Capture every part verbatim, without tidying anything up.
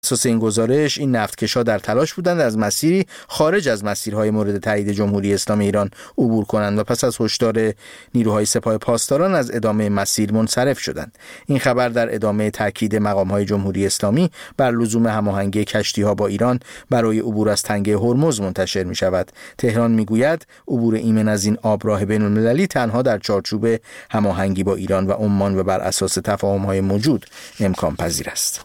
اساس این گزارش این نفتکش‌ها در تلاش بودند از مسیری خارج از مسیرهای مورد تایید جمهوری اسلامی ایران عبور کنند و پس از هشدار نیروهای سپاه پاسداران از ادامه مسیر منصرف شدند. این خبر در ادامه تاکید مقام‌های جمهوری اسلامی بر لزوم هماهنگی کشتی‌ها با ایران برای عبور از تنگه هرمز منتشر می‌شود. تهران می‌گوید عبور ایمن از این آبراه بین‌المللی تنها در چارچوب هماهنگی با ایران و عمان و بر اساس تفاهم‌های موجود امکان پذیر است.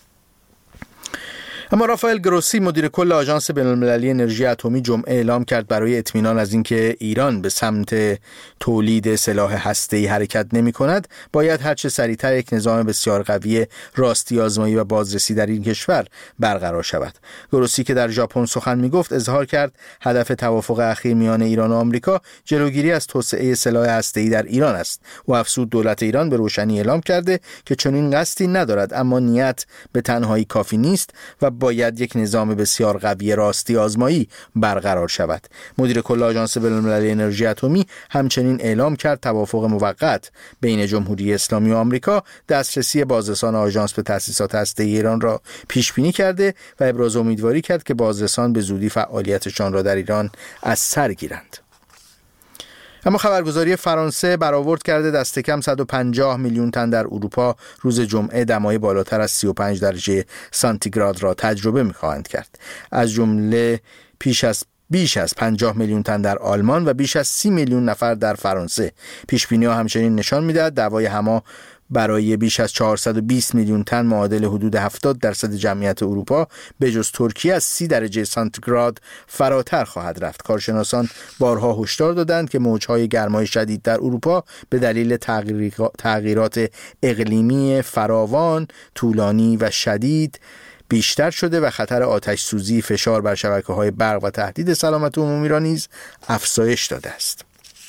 اما رافائل گروسی مدیر کل آژانس بین‌المللی انرژی اتمی جمعه اعلام کرد برای اطمینان از اینکه ایران به سمت تولید سلاح هسته‌ای حرکت نمی‌کند، باید هرچه سریعتر یک نظام بسیار قوی راستی آزمایی و بازرسی در این کشور برقرار شود. گروسی که در ژاپن سخن می‌گفت اظهار کرد هدف توافق اخیر میان ایران و آمریکا جلوگیری از توسعه سلاح هسته‌ای در ایران است. او افزود دولت ایران به روشنی اعلام کرده که چنین قصدی ندارد، اما نیت به تنهایی کافی نیست و باید یک نظام بسیار قوی راستی آزمایی برقرار شود. مدیر کل آژانس بین‌المللی انرژی اتمی همچنین اعلام کرد توافق موقت بین جمهوری اسلامی و آمریکا دسترسی بازرسان آژانس به تأسیسات هسته‌ای ایران را پیش بینی کرده و ابراز امیدواری کرد که بازرسان به زودی فعالیتشان را در ایران از سر گیرند. اما خبرگزاری فرانسه برآورد کرده دست کم صد و پنجاه میلیون تن در اروپا روز جمعه دمای بالاتر از سی و پنج درجه سانتیگراد را تجربه می‌خواهند کرد. از جمله پیش از بیش از پنجاه میلیون تن در آلمان و بیش از سی میلیون نفر در فرانسه. پیش‌بینی‌ها همچنین نشان می‌دهد دمای هما برای بیش از چهارصد و بیست میلیون تن معادل حدود هفتاد درصد جمعیت اروپا به جز ترکیه از سی درجه سانتیگراد فراتر خواهد رفت. کارشناسان بارها هشدار دادند که موج‌های گرمای شدید در اروپا به دلیل تغییرات اقلیمی فراوان، طولانی و شدید بیشتر شده و خطر آتش سوزی، فشار بر شبکه‌های برق و تهدید سلامت عمومی را نیز افزایش داده است.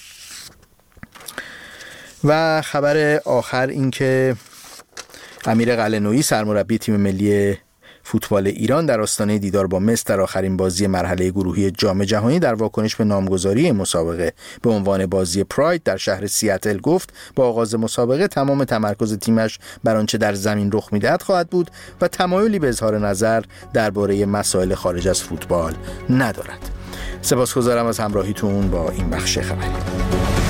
و خبر آخر این که امیر قلعه‌نویی سرمربی تیم ملی فوتبال ایران در آستانه دیدار با مصر در آخرین بازی مرحله گروهی جام جهانی در واکنش به نامگذاری مسابقه به عنوان بازی پراید در شهر سیاتل گفت با آغاز مسابقه تمام تمرکز تیمش بر آنچه در زمین رخ می‌دهد خواهد بود و تمایلی به اظهار نظر درباره مسائل خارج از فوتبال ندارد. سپاسگزارم از همراهیتون با این بخش خبری.